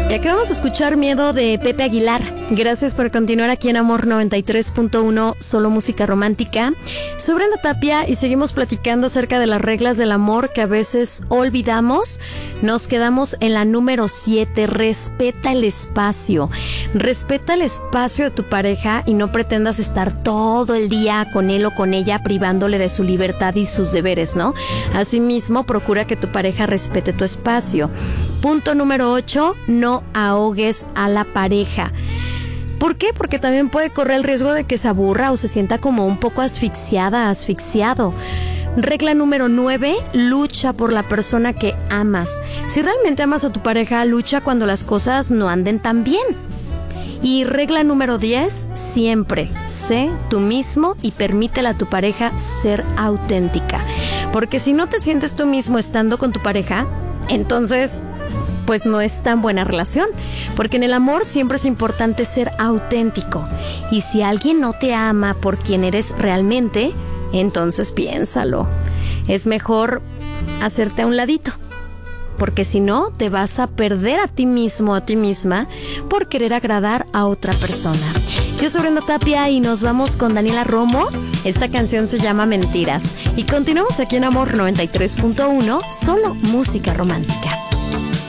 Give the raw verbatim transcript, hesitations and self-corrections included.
Y acabamos de escuchar Miedo de Pepe Aguilar. Gracias por continuar aquí en Amor noventa y tres punto uno, solo música romántica. Soy Brenda Tapia y seguimos platicando acerca de las reglas del amor que a veces olvidamos. Nos quedamos en la número siete. Respeta el espacio. Respeta el espacio de tu pareja y no pretendas estar todo el día con él o con ella privándole de su libertad y sus deberes, ¿no? Asimismo, procura que tu pareja respete tu espacio. Punto número ocho, no ahogues a la pareja. ¿Por qué? Porque también puede correr el riesgo de que se aburra o se sienta como un poco asfixiada, asfixiado. Regla número nueve, lucha por la persona que amas. Si realmente amas a tu pareja, lucha cuando las cosas no anden tan bien. Y regla número diez, siempre sé tú mismo y permítele a tu pareja ser auténtica. Porque si no te sientes tú mismo estando con tu pareja, entonces pues no es tan buena relación, porque en el amor siempre es importante ser auténtico. Y si alguien no te ama por quien eres realmente, entonces piénsalo. Es mejor hacerte a un ladito, porque si no, te vas a perder a ti mismo, a ti misma, por querer agradar a otra persona. Yo soy Brenda Tapia y nos vamos con Daniela Romo. Esta canción se llama Mentiras. Y continuamos aquí en Amor noventa y tres punto uno, solo música romántica.